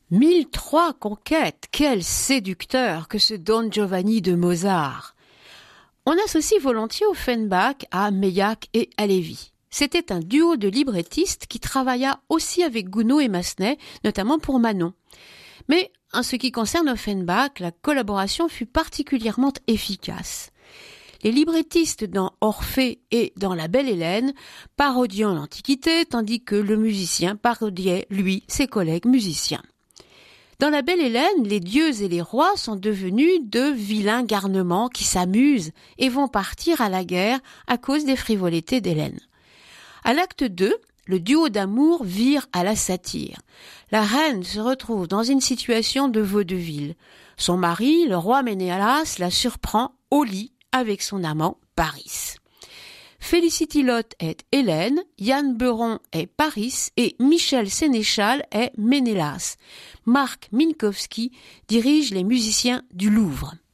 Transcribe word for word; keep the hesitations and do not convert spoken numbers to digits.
Mille trois conquêtes, quel séducteur que ce Don Giovanni de Mozart. On associe volontiers Offenbach à Meilhac et Halévy. C'était un duo de librettistes qui travailla aussi avec Gounod et Massenet, notamment pour Manon. Mais en ce qui concerne Offenbach, la collaboration fut particulièrement efficace. Les librettistes dans Orphée et dans La Belle Hélène parodiant l'Antiquité, tandis que le musicien parodiait, lui, ses collègues musiciens. Dans La Belle Hélène, les dieux et les rois sont devenus de vilains garnements qui s'amusent et vont partir à la guerre à cause des frivolités d'Hélène. À l'acte deux, le duo d'amour vire à la satire. La reine se retrouve dans une situation de vaudeville. Son mari, le roi Ménélas, la surprend au lit avec son amant Paris. Félicity Lotte est Hélène, Yann Beuron est Paris et Michel Sénéchal est Ménélas. Marc Minkowski dirige les musiciens du Louvre.